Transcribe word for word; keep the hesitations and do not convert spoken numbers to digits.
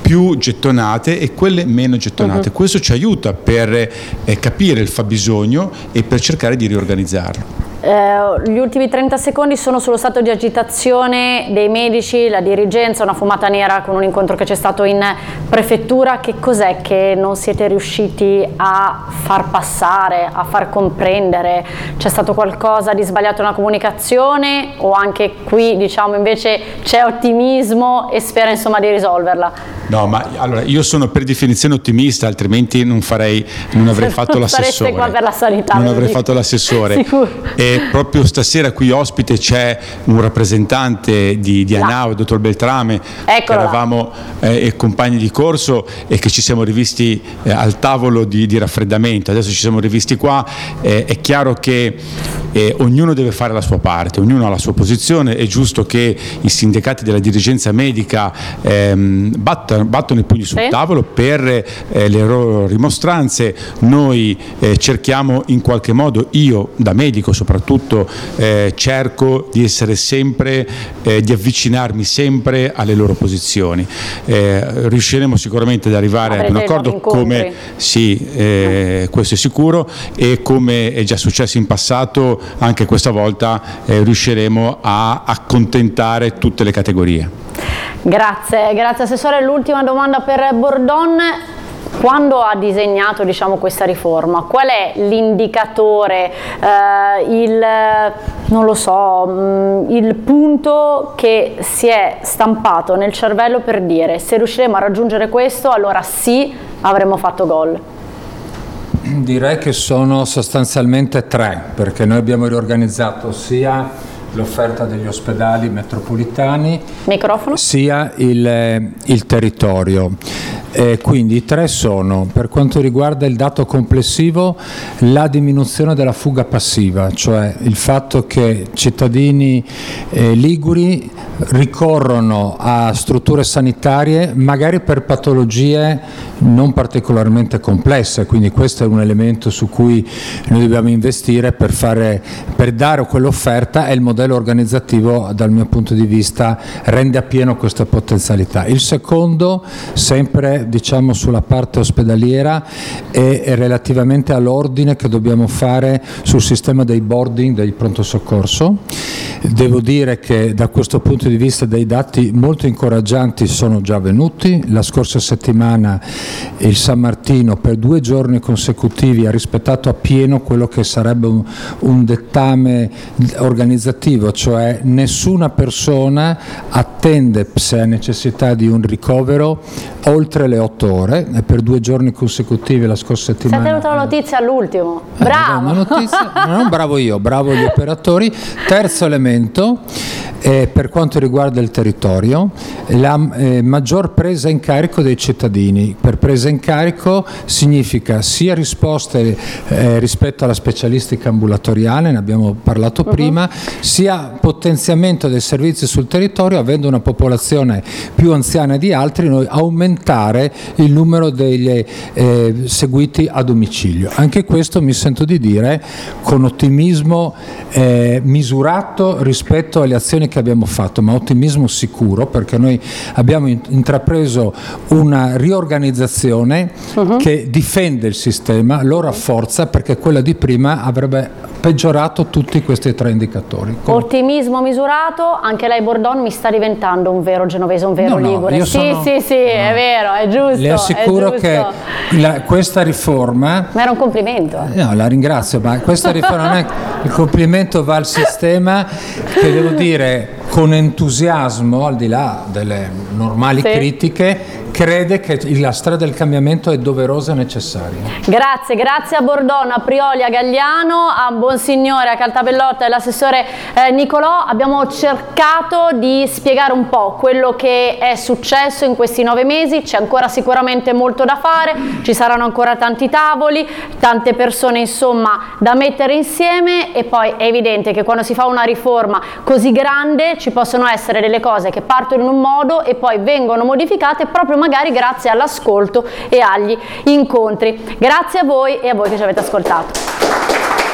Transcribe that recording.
più gettonate e quelle meno gettonate. Uh-huh. Questo ci aiuta per eh, capire il fabbisogno e per cercare di riorganizzarlo. Eh, gli ultimi trenta secondi sono sullo stato di agitazione dei medici, la dirigenza, una fumata nera con un incontro che c'è stato in prefettura. Che cos'è che non siete riusciti a far passare, a far comprendere? C'è stato qualcosa di sbagliato nella comunicazione o anche qui, diciamo, invece c'è ottimismo e spera insomma di risolverla? No, ma allora io sono per definizione ottimista, altrimenti non farei, non avrei fatto l'assessore. Sareste qua per la sanità. Non avrei fatto l'assessore. Sicuro. E proprio stasera qui ospite c'è un rappresentante di, di ANAO, il dottor Beltrame, Eccolo che eravamo eh, compagni di corso e che ci siamo rivisti eh, al tavolo di, di raffreddamento. Adesso ci siamo rivisti qua. Eh, è chiaro che eh, ognuno deve fare la sua parte, ognuno ha la sua posizione. È giusto che i sindacati della dirigenza medica ehm, battano battono i pugni sul sì. tavolo per eh, le loro rimostranze. Noi eh, cerchiamo in qualche modo, io da medico soprattutto, eh, cerco di essere sempre, eh, di avvicinarmi sempre alle loro posizioni. Eh, riusciremo sicuramente ad arrivare Avrete ad un accordo, come sì, eh, questo è sicuro, e come è già successo in passato, anche questa volta eh, riusciremo a accontentare tutte le categorie. Grazie, grazie Assessore. L'ultima domanda per Bordon. Quando ha disegnato, diciamo, questa riforma, qual è l'indicatore, eh, il, non lo so, mh, il punto che si è stampato nel cervello per dire: se riusciremo a raggiungere questo, allora sì, avremo fatto gol? Direi che sono sostanzialmente tre, perché noi abbiamo riorganizzato sia l'offerta degli ospedali metropolitani, Microfono. sia il, il territorio. Eh, quindi i tre sono, per quanto riguarda il dato complessivo, la diminuzione della fuga passiva, cioè il fatto che cittadini eh, liguri ricorrono a strutture sanitarie magari per patologie non particolarmente complesse, quindi questo è un elemento su cui noi dobbiamo investire per, fare, per dare quell'offerta, e il modello organizzativo dal mio punto di vista rende appieno queste potenzialità. Il secondo, sempre diciamo sulla parte ospedaliera, è, è relativamente all'ordine che dobbiamo fare sul sistema dei boarding del pronto soccorso. Devo dire che da questo punto di vista dei dati molto incoraggianti sono già venuti. La scorsa settimana il San Martino per due giorni consecutivi ha rispettato appieno quello che sarebbe un, un dettame organizzativo, cioè nessuna persona attende, se ha necessità di un ricovero, oltre le otto ore, e per due giorni consecutivi la scorsa settimana. Si è tenuta la notizia all'ultimo, bravo! Eh, notizia, non bravo io, bravo gli operatori. Terzo elemento, eh, per quanto riguarda il territorio, la eh, maggior presa in carico dei cittadini. Per presa in carico significa sia risposte eh, rispetto alla specialistica ambulatoriale, ne abbiamo parlato uh-huh. prima, sia potenziamento dei servizi sul territorio, avendo una popolazione più anziana di altri, noi aumentare il numero degli eh, seguiti a domicilio. Anche questo mi sento di dire con ottimismo eh, misurato rispetto alle azioni che abbiamo fatto, ma ottimismo sicuro, perché noi abbiamo intrapreso una riorganizzazione uh-huh. che difende il sistema, lo rafforza, perché quella di prima avrebbe peggiorato tutti questi tre indicatori. Ottimismo misurato. Anche lei, Bordon, mi sta diventando un vero genovese, un vero no, no, ligure. Sì, sono, sì, sì, no. È vero, è giusto. Le assicuro giusto. che la, questa riforma... Ma era un complimento. No, la ringrazio, ma questa riforma non è... Il complimento va al sistema, che devo dire con entusiasmo, al di là delle normali sì. critiche, crede che la strada del cambiamento è doverosa e necessaria. Grazie, grazie a Bordon, a Prioli, a Gagliano, a Bonsignore, a Caltabellotta e all'assessore eh, Nicolò. Abbiamo cercato di spiegare un po' quello che è successo in questi nove mesi. C'è ancora sicuramente molto da fare, ci saranno ancora tanti tavoli, tante persone insomma da mettere insieme, e poi è evidente che quando si fa una riforma così grande ci possono essere delle cose che partono in un modo e poi vengono modificate proprio magari grazie all'ascolto e agli incontri. Grazie a voi e a voi che ci avete ascoltato.